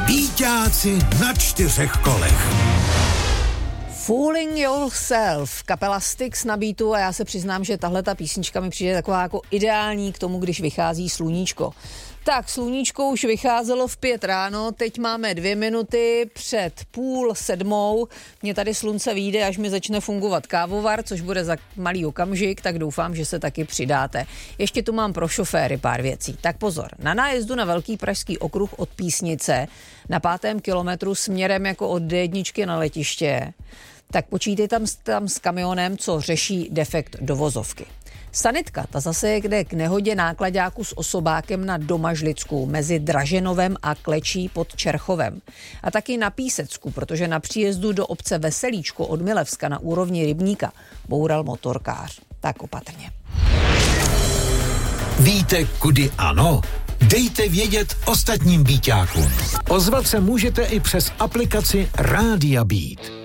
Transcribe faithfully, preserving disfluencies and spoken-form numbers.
Býťáci na čtyřech kolech. Fooling Yourself, kapela Styx na beatu a já se přiznám, že tahle ta písnička mi přijde taková jako ideální k tomu, když vychází sluníčko. Tak, sluníčko už vycházelo v pět ráno, teď máme dvě minuty před půl sedmou. Mně tady slunce vyjde, až mi začne fungovat kávovar, což bude za malý okamžik, tak doufám, že se taky přidáte. Ještě tu mám pro šoféry pár věcí. Tak pozor, na nájezdu na Velký pražský okruh od Písnice na pátém kilometru směrem jako od D jedna na letiště, tak počítej tam, tam s kamionem, co řeší defekt dovozovky. Sanitka, ta zase jede k nehodě náklaďáku s osobákem na Domažlicku mezi Draženovem a Klečí pod Čerchovem. A taky na Písecku, protože na příjezdu do obce Veselíčko od Milevska na úrovni Rybníka boural motorkář. Tak opatrně. Víte, kudy ano? Dejte vědět ostatním býťákům. Ozvat se můžete i přes aplikaci Rádia Beat.